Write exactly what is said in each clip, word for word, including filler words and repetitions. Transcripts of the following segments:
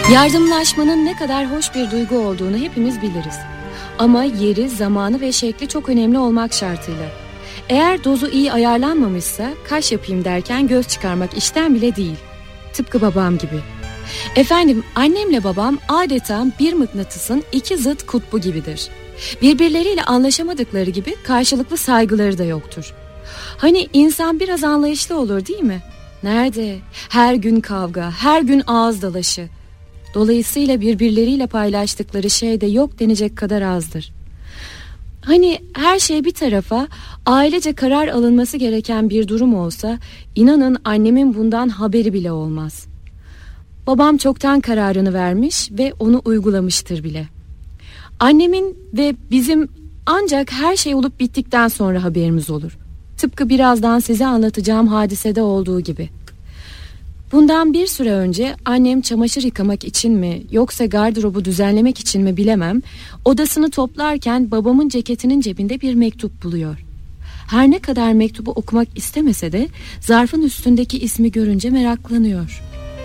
Yardımlaşmanın ne kadar hoş bir duygu olduğunu hepimiz biliriz. Ama yeri, zamanı ve şekli çok önemli olmak şartıyla. Eğer dozu iyi ayarlanmamışsa kaş yapayım derken göz çıkarmak işten bile değil. Tıpkı babam gibi. Efendim, annemle babam adeta bir mıknatısın iki zıt kutbu gibidir. Birbirleriyle anlaşamadıkları gibi karşılıklı saygıları da yoktur. Hani insan biraz anlayışlı olur değil mi? Nerede? Her gün kavga, her gün ağız dalaşı. Dolayısıyla birbirleriyle paylaştıkları şey de yok denecek kadar azdır. Hani her şey bir tarafa, ailece karar alınması gereken bir durum olsa, inanın annemin bundan haberi bile olmaz. Babam çoktan kararını vermiş ve onu uygulamıştır bile. Annemin ve bizim ancak her şey olup bittikten sonra haberimiz olur. Tıpkı birazdan size anlatacağım hadisede olduğu gibi. Bundan bir süre önce annem çamaşır yıkamak için mi yoksa gardırobu düzenlemek için mi bilemem, odasını toplarken babamın ceketinin cebinde bir mektup buluyor. Her ne kadar mektubu okumak istemese de zarfın üstündeki ismi görünce meraklanıyor.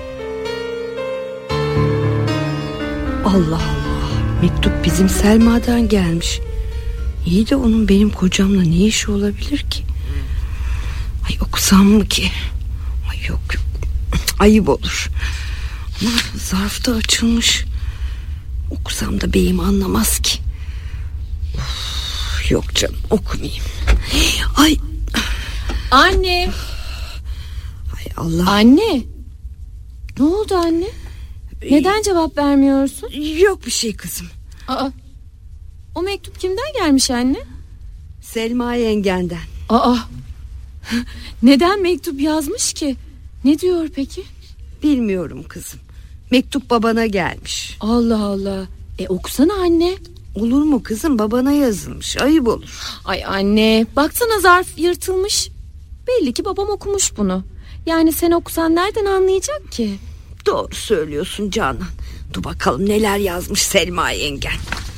Allah Allah, mektup bizim Selma'dan gelmiş. İyi de onun benim kocamla ne işi olabilir ki? Ay okusam mı ki? Ay yok yok, ayıp olur. Ama zarf da açılmış. Okusam da beyim anlamaz ki. Of, yok canım, okumayayım. Ay anne. Ay Allah. Anne. Ne oldu anne? Neden cevap vermiyorsun? Yok bir şey kızım. Aa, o mektup kimden gelmiş anne? Selma yengenden. Aa, neden mektup yazmış ki? Ne diyor peki? Bilmiyorum kızım. Mektup babana gelmiş. Allah Allah. E okusana anne. Olur mu kızım, babana yazılmış, ayıp olur. Ay anne, baksana zarf yırtılmış. Belli ki babam okumuş bunu. Yani sen okusan nereden anlayacak ki? Doğru söylüyorsun Canan. Dur bakalım neler yazmış Selma yengen.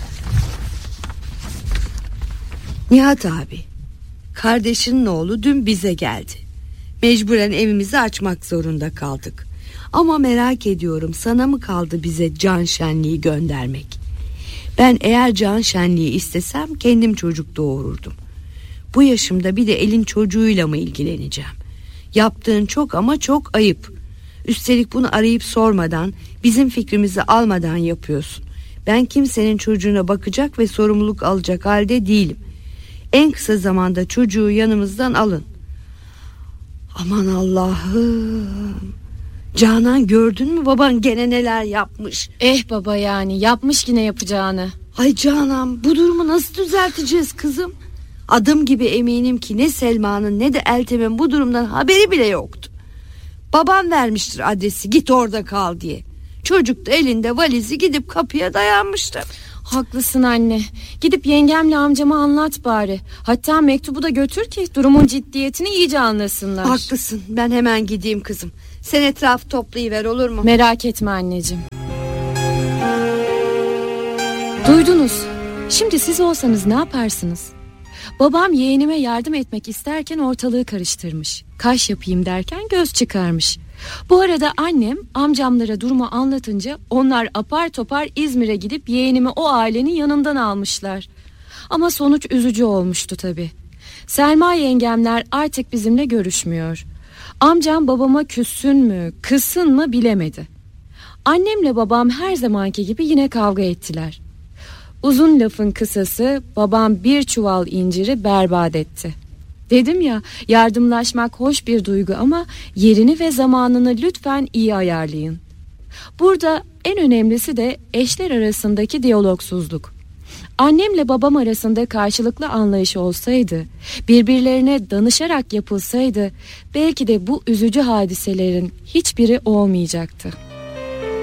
Nihat abi, kardeşinin oğlu dün bize geldi. Mecburen evimizi açmak zorunda kaldık. Ama merak ediyorum, sana mı kaldı bize can şenliği göndermek? Ben eğer can şenliği istesem kendim çocuk doğururdum. Bu yaşımda bir de elin çocuğuyla mı ilgileneceğim? Yaptığın çok ama çok ayıp. Üstelik bunu arayıp sormadan, bizim fikrimizi almadan yapıyorsun. Ben kimsenin çocuğuna bakacak ve sorumluluk alacak halde değilim. En kısa zamanda çocuğu yanımızdan alın. Aman Allah'ım. Canan, gördün mü baban gene neler yapmış? Eh baba, yani yapmış yine yapacağını. Ay Canan, bu durumu nasıl düzelteceğiz kızım? Adım gibi eminim ki ne Selma'nın ne de Eltem'in bu durumdan haberi bile yoktu. Babam vermiştir adresi, git orada kal diye. Çocuk da elinde valizi gidip kapıya dayanmıştır. Haklısın anne. Gidip yengemle amcama anlat bari. Hatta mektubu da götür ki durumun ciddiyetini iyice anlasınlar. Haklısın, ben hemen gideyim kızım. Sen etrafı toplayıver, olur mu? Merak etme anneciğim. Duydunuz. Şimdi siz olsanız ne yaparsınız? Babam yeğenime yardım etmek isterken ortalığı karıştırmış. Kaş yapayım derken göz çıkarmış. Bu arada annem amcamlara durumu anlatınca onlar apar topar İzmir'e gidip yeğenimi o ailenin yanından almışlar. Ama sonuç üzücü olmuştu tabii. Selma yengemler artık bizimle görüşmüyor. Amcam babama küssün mü, kızsın mı bilemedi. Annemle babam her zamanki gibi yine kavga ettiler. Uzun lafın kısası, babam bir çuval inciri berbat etti. Dedim ya, yardımlaşmak hoş bir duygu ama yerini ve zamanını lütfen iyi ayarlayın. Burada en önemlisi de eşler arasındaki diyalogsuzluk. Annemle babam arasında karşılıklı anlayış olsaydı, birbirlerine danışarak yapılsaydı, belki de bu üzücü hadiselerin hiçbiri olmayacaktı.